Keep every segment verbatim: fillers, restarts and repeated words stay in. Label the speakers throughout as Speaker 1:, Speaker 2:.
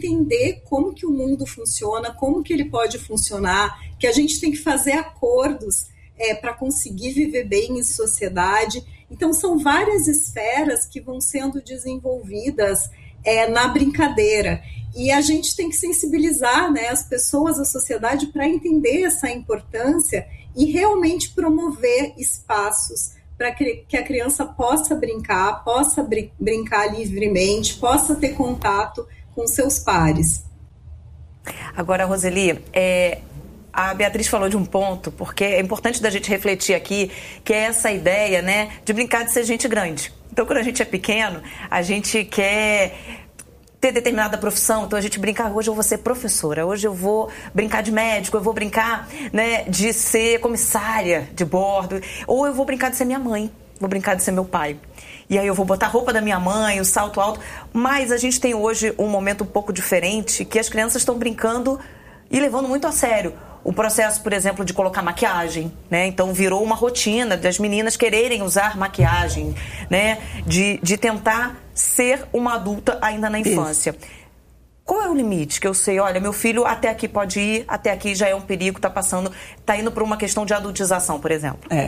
Speaker 1: entender como que o mundo funciona, como que ele pode funcionar, que a gente tem que fazer acordos é, para conseguir viver bem em sociedade. Então, são várias esferas que vão sendo desenvolvidas é, na brincadeira. E a gente tem que sensibilizar, né, as pessoas, a sociedade, para entender essa importância e realmente promover espaços para que a criança possa brincar, possa br- brincar livremente, possa ter contato com seus pares.
Speaker 2: Agora, Roseli, é, a Beatriz falou de um ponto, porque é importante da gente refletir aqui, que é essa ideia, né, de brincar de ser gente grande. Então, quando a gente é pequeno, a gente quer ter determinada profissão, então a gente brinca, hoje eu vou ser professora, hoje eu vou brincar de médico, eu vou brincar, né, de ser comissária de bordo, ou eu vou brincar de ser minha mãe, vou brincar de ser meu pai. E aí eu vou botar a roupa da minha mãe, o salto alto. Mas a gente tem hoje um momento um pouco diferente, que as crianças estão brincando e levando muito a sério. O processo, por exemplo, de colocar maquiagem, né? Então virou uma rotina das meninas quererem usar maquiagem, né? De, de tentar ser uma adulta ainda na infância. Isso. Qual é o limite que eu sei, olha, meu filho até aqui pode ir, até aqui já é um perigo, está passando, está indo para uma questão de adultização, por exemplo?
Speaker 3: É.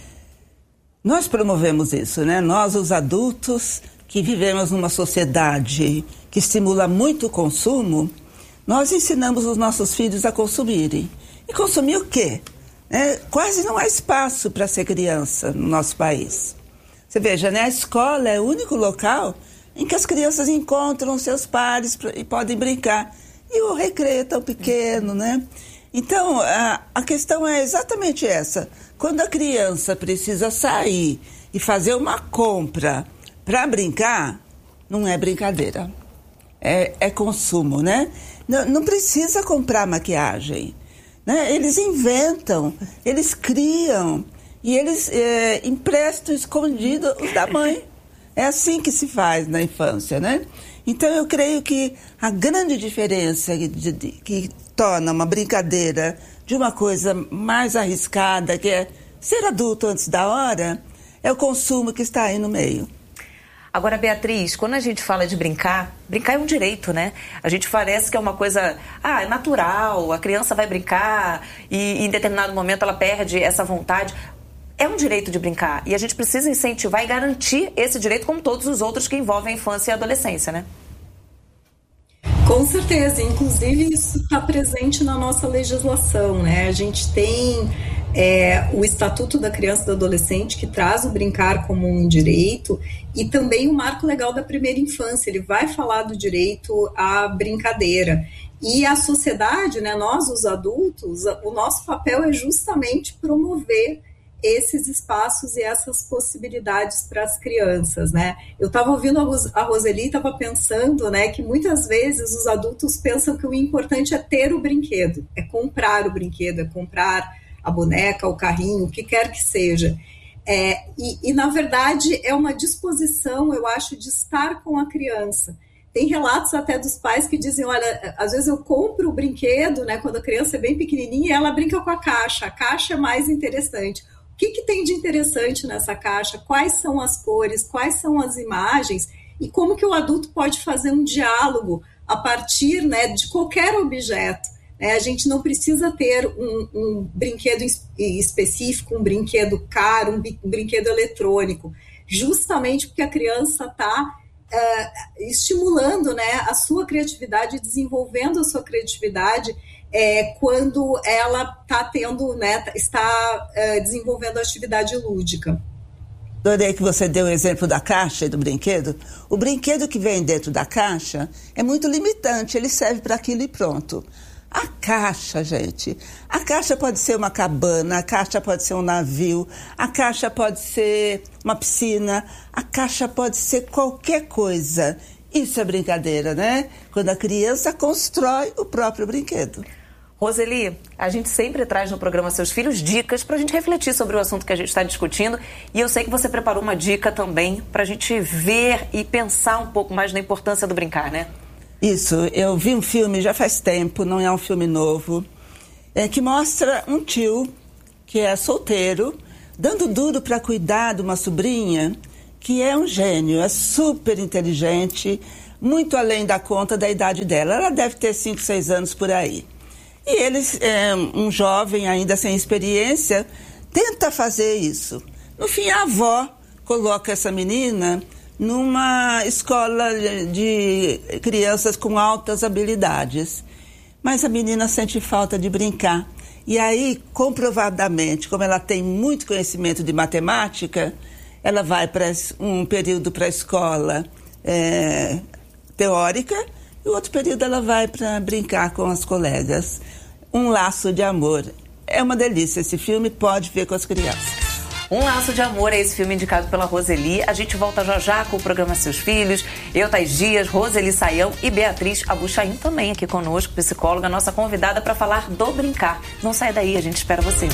Speaker 3: Nós promovemos isso, né? Nós, os adultos, que vivemos numa sociedade que estimula muito o consumo, nós ensinamos os nossos filhos a consumirem. E consumir o quê? É, quase não há espaço para ser criança no nosso país. Você veja, né? A escola é o único local em que as crianças encontram seus pares e podem brincar. E o recreio é tão pequeno, né? Então, a, a questão é exatamente essa. Quando a criança precisa sair e fazer uma compra para brincar, não é brincadeira. É, é consumo, né? Não, não precisa comprar maquiagem, né? Eles inventam, eles criam e eles é, emprestam escondido os da mãe. É assim que se faz na infância, né? Então eu creio que a grande diferença de, de, que torna uma brincadeira de uma coisa mais arriscada, que é ser adulto antes da hora, é o consumo que está aí no meio.
Speaker 2: Agora, Beatriz, quando a gente fala de brincar, brincar é um direito, né? A gente parece que é uma coisa, ah, é natural, a criança vai brincar e em determinado momento ela perde essa vontade. É um direito de brincar e a gente precisa incentivar e garantir esse direito como todos os outros que envolvem a infância e a adolescência, né?
Speaker 1: Com certeza, inclusive isso está presente na nossa legislação, né? A gente tem é, o Estatuto da Criança e do Adolescente, que traz o brincar como um direito, e também o Marco Legal da Primeira Infância, ele vai falar do direito à brincadeira. E a sociedade, né, nós os adultos, o nosso papel é justamente promover esses espaços e essas possibilidades para as crianças, né? Eu estava ouvindo a, Ros- a Roseli, estava pensando, né, que muitas vezes os adultos pensam que o importante é ter o brinquedo, é comprar o brinquedo, é comprar a boneca, o carrinho, o que quer que seja. É, e, e, na verdade, é uma disposição, eu acho, de estar com a criança. Tem relatos até dos pais que dizem, olha, às vezes eu compro o brinquedo, né, quando a criança é bem pequenininha, e ela brinca com a caixa, a caixa é mais interessante. O que, que tem de interessante nessa caixa? Quais são as cores? Quais são as imagens? E como que o adulto pode fazer um diálogo a partir, né, de qualquer objeto? Né? A gente não precisa ter um, um brinquedo específico, um brinquedo caro, um, um brinquedo eletrônico, justamente porque a criança está uh, estimulando, né, a sua criatividade, desenvolvendo a sua criatividade, É, quando ela está tendo, né, está é, desenvolvendo a atividade lúdica.
Speaker 3: Adorei que você deu o exemplo da caixa e do brinquedo. O brinquedo que vem dentro da caixa é muito limitante, ele serve para aquilo e pronto. A caixa, gente, a caixa pode ser uma cabana, a caixa pode ser um navio, a caixa pode ser uma piscina, a caixa pode ser qualquer coisa. Isso é brincadeira, né? Quando a criança constrói o próprio brinquedo.
Speaker 2: Roseli, a gente sempre traz no programa Seus Filhos dicas para a gente refletir sobre o assunto que a gente está discutindo, e eu sei que você preparou uma dica também para a gente ver e pensar um pouco mais na importância do brincar, né?
Speaker 3: Isso, eu vi um filme já faz tempo, não é um filme novo, é, que mostra um tio que é solteiro, dando duro para cuidar de uma sobrinha que é um gênio, é super inteligente, muito além da conta da idade dela. Ela deve ter cinco, seis anos por aí. E eles, é, um jovem ainda sem experiência, tenta fazer isso. No fim, a avó coloca essa menina numa escola de crianças com altas habilidades. Mas a menina sente falta de brincar. E aí, comprovadamente, como ela tem muito conhecimento de matemática, ela vai para um período para a escola é, teórica e o outro período ela vai para brincar com as colegas. Um laço de amor. É uma delícia esse filme, pode ver com as crianças.
Speaker 2: Um Laço de Amor é esse filme indicado pela Roseli. A gente volta já já com o programa Seus Filhos. Eu, Thais Dias, Roseli Saião e Beatriz Abuchain também aqui conosco, psicóloga, nossa convidada para falar do brincar. Não sai daí, a gente espera você.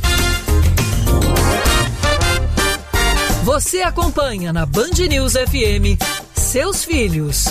Speaker 4: Você acompanha na Band News F M Seus Filhos.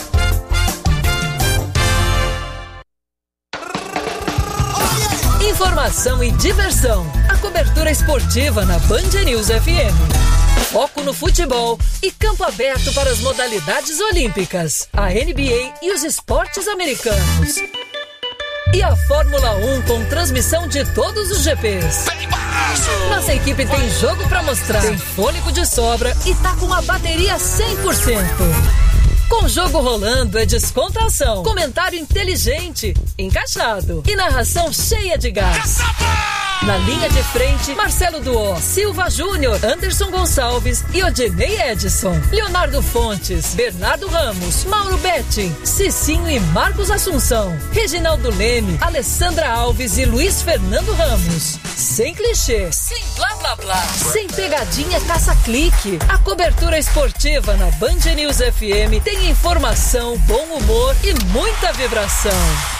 Speaker 4: Informação e diversão. A cobertura esportiva na Band News F M. Foco no futebol e campo aberto para as modalidades olímpicas, a N B A e os esportes americanos. E a Fórmula um com transmissão de todos os G Ps. Nossa equipe tem jogo para mostrar, tem fôlego de sobra e tá com a bateria cem por cento. Com o jogo rolando é descontração, comentário inteligente, encaixado e narração cheia de gás. Na linha de frente, Marcelo Duó, Silva Júnior, Anderson Gonçalves e Odinei Edson. Leonardo Fontes, Bernardo Ramos, Mauro Betting, Cicinho e Marcos Assunção. Reginaldo Leme, Alessandra Alves e Luiz Fernando Ramos. Sem clichê, sem blá blá blá, sem pegadinha caça-clique. A cobertura esportiva na Band News F M tem informação, bom humor e muita vibração.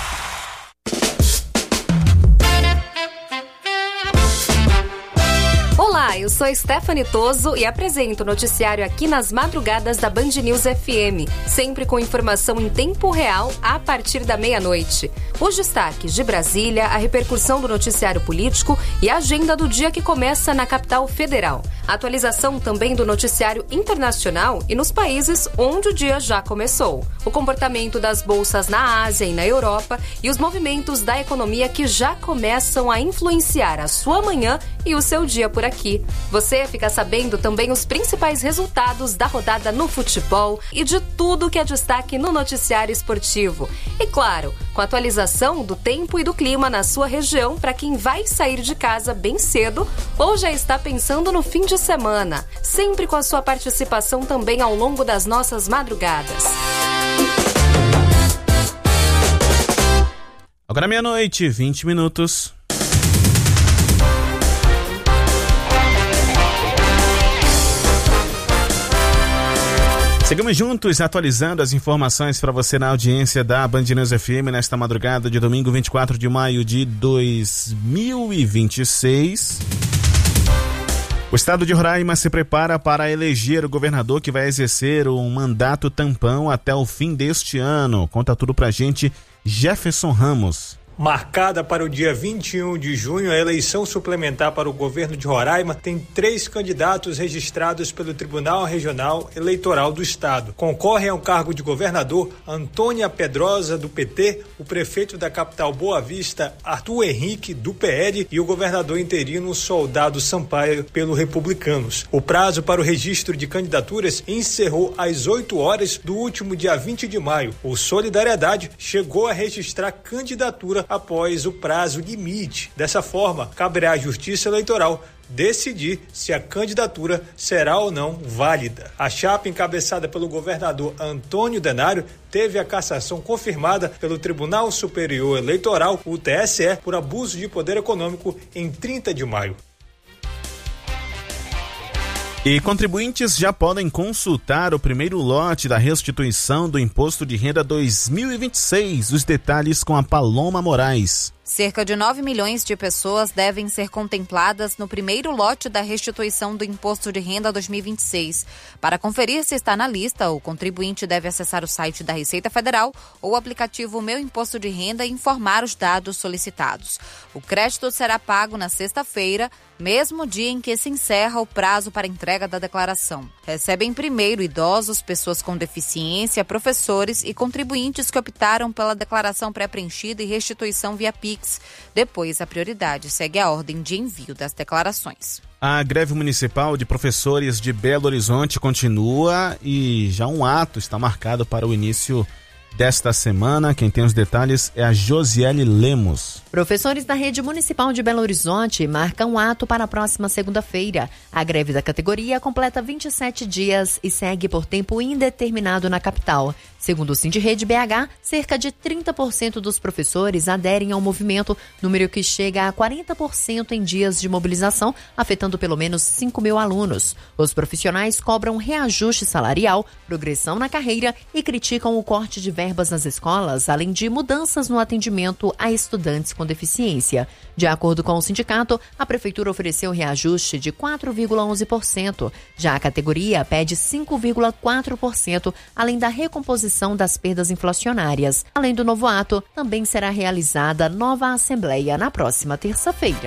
Speaker 5: Olá, eu sou Stephanie Toso e apresento o noticiário aqui nas madrugadas da Band News F M, sempre com informação em tempo real a partir da meia-noite. Os destaques de Brasília, a repercussão do noticiário político e a agenda do dia que começa na capital federal. A atualização também do noticiário internacional e nos países onde o dia já começou. O comportamento das bolsas na Ásia e na Europa e os movimentos da economia que já começam a influenciar a sua manhã e o seu dia por aqui. Você fica sabendo também os principais resultados da rodada no futebol e de tudo que é destaque no noticiário esportivo. E claro, com a atualização do tempo e do clima na sua região para quem vai sair de casa bem cedo ou já está pensando no fim de semana. Sempre com a sua participação também ao longo das nossas madrugadas.
Speaker 6: Agora meia-noite, vinte minutos. Seguimos juntos atualizando as informações para você na audiência da Band News F M nesta madrugada de domingo vinte e quatro de maio de dois mil e vinte e seis. O estado de Roraima se prepara para eleger o governador que vai exercer o mandato tampão até o fim deste ano. Conta tudo pra gente, Jefferson Ramos.
Speaker 7: Marcada para o dia vinte e um de junho, a eleição suplementar para o governo de Roraima tem três candidatos registrados pelo Tribunal Regional Eleitoral do Estado. Concorrem ao cargo de governador Antônia Pedrosa, do P T, o prefeito da capital Boa Vista, Arthur Henrique, do P L, e o governador interino Soldado Sampaio, pelo Republicanos. O prazo para o registro de candidaturas encerrou às oito horas do último dia vinte de maio. O Solidariedade chegou a registrar candidatura após o prazo limite. Dessa forma, caberá à Justiça Eleitoral decidir se a candidatura será ou não válida. A chapa encabeçada pelo governador Antônio Denário teve a cassação confirmada pelo Tribunal Superior Eleitoral, o T S E, por abuso de poder econômico em trinta de maio.
Speaker 6: E contribuintes já podem consultar o primeiro lote da restituição do Imposto de Renda dois mil e vinte e seis. Os detalhes com a Paloma Moraes.
Speaker 8: Cerca de nove milhões de pessoas devem ser contempladas no primeiro lote da restituição do Imposto de Renda dois mil e vinte e seis. Para conferir se está na lista, o contribuinte deve acessar o site da Receita Federal ou o aplicativo Meu Imposto de Renda e informar os dados solicitados. O crédito será pago na sexta-feira, mesmo dia em que se encerra o prazo para entrega da declaração. Recebem primeiro idosos, pessoas com deficiência, professores e contribuintes que optaram pela declaração pré-preenchida e restituição via Pix. Depois, a prioridade segue a ordem de envio das declarações.
Speaker 6: A greve municipal de professores de Belo Horizonte continua e já um ato está marcado para o início desta semana. Quem tem os detalhes é a Josiele Lemos.
Speaker 9: Professores da rede municipal de Belo Horizonte marcam um ato para a próxima segunda-feira. A greve da categoria completa vinte e sete dias e segue por tempo indeterminado na capital. Segundo o Sindirrede B H, cerca de trinta por cento dos professores aderem ao movimento, número que chega a quarenta por cento em dias de mobilização, afetando pelo menos cinco mil alunos. Os profissionais cobram reajuste salarial, progressão na carreira e criticam o corte de verbas nas escolas, além de mudanças no atendimento a estudantes com deficiência. De acordo com o sindicato, a prefeitura ofereceu reajuste de quatro vírgula onze por cento. Já a categoria pede cinco vírgula quatro por cento, além da recomposição das perdas inflacionárias. Além do novo ato, também será realizada nova assembleia na próxima terça-feira.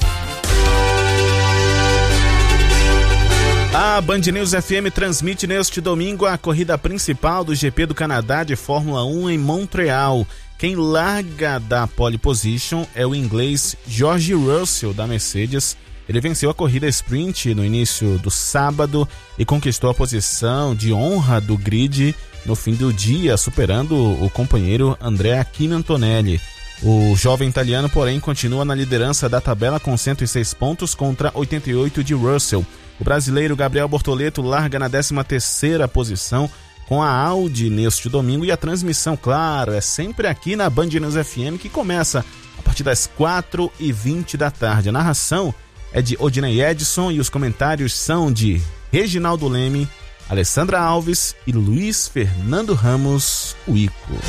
Speaker 6: A Band News F M transmite neste domingo a corrida principal do G P do Canadá de Fórmula um em Montreal. Quem larga da pole position é o inglês George Russell, da Mercedes. Ele venceu a corrida sprint no início do sábado e conquistou a posição de honra do grid no fim do dia, superando o companheiro Andrea Kimi Antonelli. O jovem italiano, porém, continua na liderança da tabela com cento e seis pontos contra oitenta e oito de Russell. O brasileiro Gabriel Bortoleto larga na décima terceira posição com a Audi neste domingo, e a transmissão, claro, é sempre aqui na Band News F M, que começa a partir das quatro e vinte da tarde. A narração é de Odinei Edson e os comentários são de Reginaldo Leme, Alessandra Alves e Luiz Fernando Ramos, o Ico.